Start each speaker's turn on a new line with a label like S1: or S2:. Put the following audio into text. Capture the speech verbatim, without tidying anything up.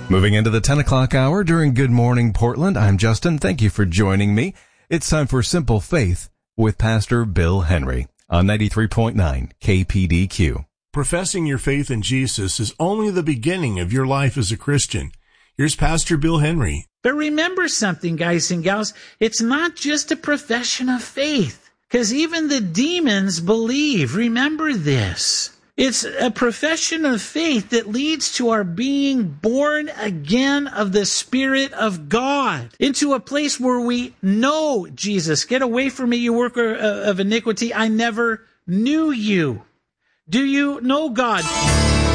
S1: Moving into the ten o'clock hour during Good Morning Portland, I'm Justin. Thank you for joining me. It's time for Simple Faith with Pastor Bill Henry on ninety-three point nine K P D Q.
S2: Professing your faith in Jesus is only the beginning of your life as a Christian. Here's Pastor Bill Henry.
S3: But remember something, guys and gals. It's not just a profession of faith, because even the demons believe. Remember this. It's a profession of faith that leads to our being born again of the Spirit of God into a place where we know Jesus. Get away from me, you worker of iniquity. I never knew you. Do you know God?